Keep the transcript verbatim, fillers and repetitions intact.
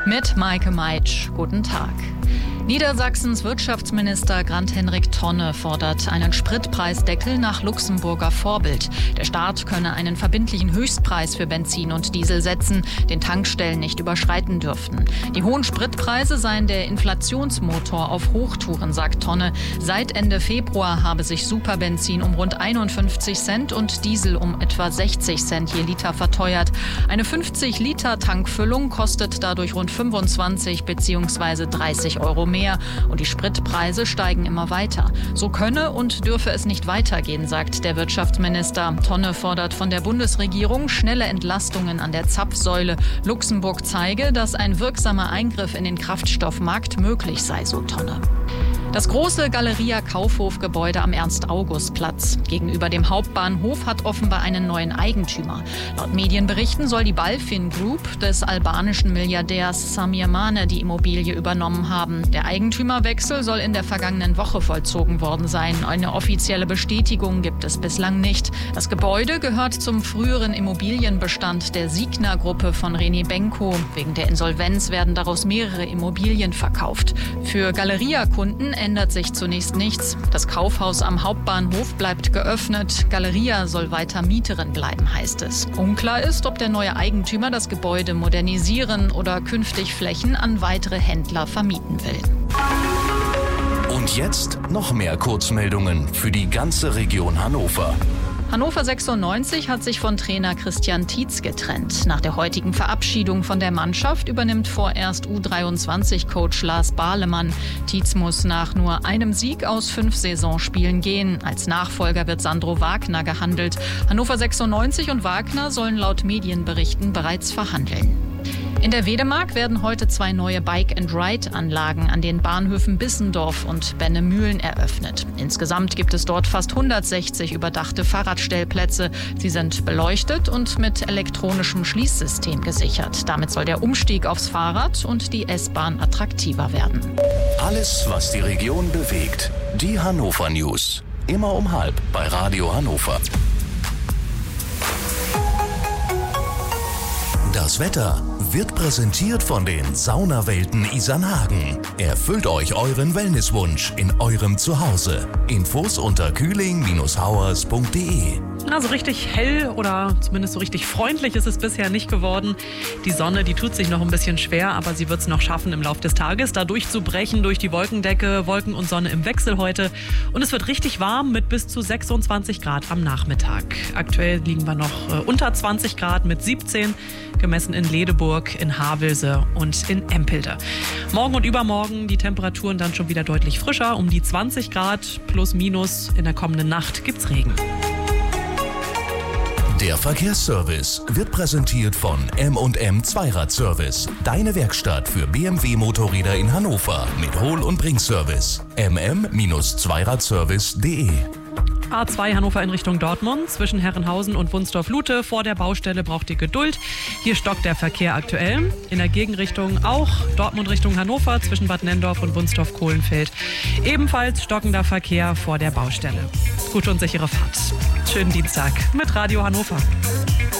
Mit Maike Meitsch. Guten Tag. Niedersachsens Wirtschaftsminister Grant-Henrik Tonne fordert einen Spritpreisdeckel nach Luxemburger Vorbild. Der Staat könne einen verbindlichen Höchstpreis für Benzin und Diesel setzen, den Tankstellen nicht überschreiten dürften. Die hohen Spritpreise seien der Inflationsmotor auf Hochtouren, sagt Tonne. Seit Ende Februar habe sich Superbenzin um rund einundfünfzig Cent und Diesel um etwa sechzig Cent je Liter verteuert. Eine fünfzig Liter Tankfüllung kostet dadurch rund fünfundzwanzig bzw. dreißig Euro mehr. Und die Spritpreise steigen immer weiter. So könne und dürfe es nicht weitergehen, sagt der Wirtschaftsminister. Tonne fordert von der Bundesregierung schnelle Entlastungen an der Zapfsäule. Luxemburg zeige, dass ein wirksamer Eingriff in den Kraftstoffmarkt möglich sei, so Tonne. Das große Galeria-Kaufhofgebäude am Ernst-August-Platz gegenüber dem Hauptbahnhof hat offenbar einen neuen Eigentümer. Laut Medienberichten soll die Balfin Group des albanischen Milliardärs Samir Mane die Immobilie übernommen haben. Der Eigentümerwechsel soll in der vergangenen Woche vollzogen worden sein. Eine offizielle Bestätigung gibt es bislang nicht. Das Gebäude gehört zum früheren Immobilienbestand der Signa-Gruppe von René Benko. Wegen der Insolvenz werden daraus mehrere Immobilien verkauft. Für Galeria-Kunden ändert sich zunächst nichts. Das Kaufhaus am Hauptbahnhof bleibt geöffnet. Galeria soll weiter Mieterin bleiben, heißt es. Unklar ist, ob der neue Eigentümer das Gebäude modernisieren oder künftig Flächen an weitere Händler vermieten will. Und jetzt noch mehr Kurzmeldungen für die ganze Region Hannover. Hannover sechsundneunzig hat sich von Trainer Christian Tietz getrennt. Nach der heutigen Verabschiedung von der Mannschaft übernimmt vorerst U dreiundzwanzig-Coach Lars Bahlemann. Tietz muss nach nur einem Sieg aus fünf Saisonspielen gehen. Als Nachfolger wird Sandro Wagner gehandelt. Hannover sechsundneunzig und Wagner sollen laut Medienberichten bereits verhandeln. In der Wedemark werden heute zwei neue Bike-and-Ride-Anlagen an den Bahnhöfen Bissendorf und Bennemühlen eröffnet. Insgesamt gibt es dort fast hundertsechzig überdachte Fahrradstellplätze. Sie sind beleuchtet und mit elektronischem Schließsystem gesichert. Damit soll der Umstieg aufs Fahrrad und die S-Bahn attraktiver werden. Alles, was die Region bewegt. Die Hannover News. Immer um halb bei Radio Hannover. Das Wetter wird präsentiert von den Saunawelten Isernhagen. Erfüllt euch euren Wellnesswunsch in eurem Zuhause. Infos unter kühling Bindestrich hauers Punkt de. Also richtig hell oder zumindest so richtig freundlich ist es bisher nicht geworden. Die Sonne, die tut sich noch ein bisschen schwer, aber sie wird es noch schaffen, im Laufe des Tages da durchzubrechen durch die Wolkendecke. Wolken und Sonne im Wechsel heute. Und es wird richtig warm mit bis zu sechsundzwanzig Grad am Nachmittag. Aktuell liegen wir noch äh, unter zwanzig Grad mit siebzehn, gemessen in Ledeburg, in Havelse und in Empelde. Morgen und übermorgen die Temperaturen dann schon wieder deutlich frischer, um die zwanzig Grad plus minus. In der kommenden Nacht gibt's Regen. Der Verkehrsservice wird präsentiert von M und M Zweiradservice. Deine Werkstatt für B M W-Motorräder in Hannover mit Hol- und Bringservice. m m Zweiradservice punkt de. A zwei Hannover in Richtung Dortmund. Zwischen Herrenhausen und Wunsdorf-Lute vor der Baustelle braucht ihr Geduld. Hier stockt der Verkehr aktuell. In der Gegenrichtung auch Dortmund Richtung Hannover zwischen Bad Nenndorf und Wunsdorf-Kohlenfeld. Ebenfalls stockender Verkehr vor der Baustelle. Gute und sichere Fahrt. Schönen Dienstag mit Radio Hannover.